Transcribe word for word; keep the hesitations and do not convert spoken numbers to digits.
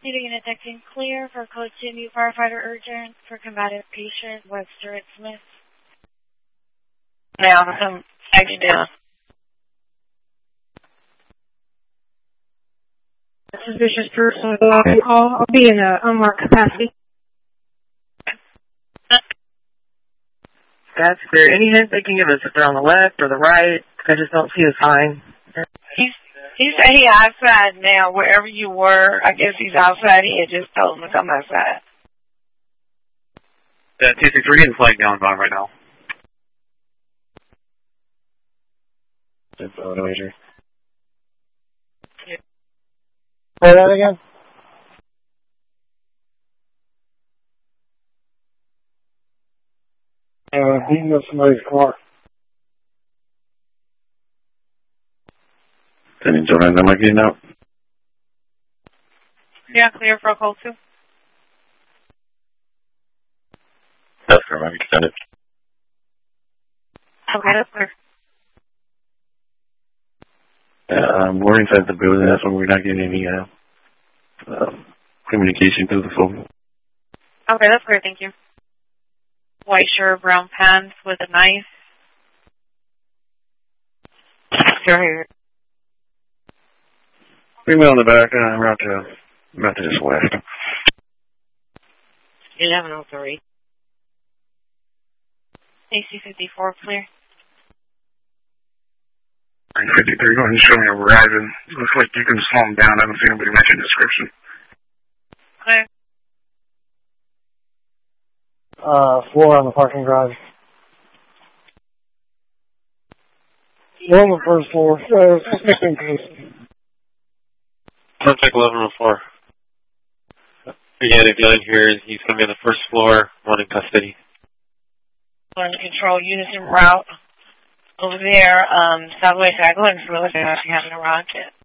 Receiving and detecting clear for code two new firefighter urgent for combative patient Webster and Smith. Now, I'm tagging down. Suspicious person will be call. I'll be in an unmarked capacity. That's clear. Any hint they can give us if they're on the left or the right? I just don't see a sign. He's, he said he's outside now. Wherever you were, I guess he's outside. He had just told him to come outside. Uh, T C three and flag down bomb right now. That's elevator. Say that again? Uh, beating up somebody's car. Sending Joanne, am I getting out? Yeah, clear for a call two. That's correct, I'm extended. Okay, that's clear. Uh, um, we're inside the building, that's why we're not getting any uh, uh, communication through the phone. Okay, that's clear, thank you. White shirt, brown pants with a knife. Go ahead. Female in the back, uh, I'm about to, about to just west. eleven oh three. A C fifty-four, clear. fifty-three, go ahead and show me a Verizon. Looks like you can slow them down. I haven't seen anybody match your description. Clear. Uh, floor on the parking garage. We're on the first floor. Uh, suspecting case. Contact eleven oh four. Again, if you're in here, he's going to be on the first floor, one in custody. One control units en route over there, um, Southwest. I go ahead and see if you haven't arrived yet.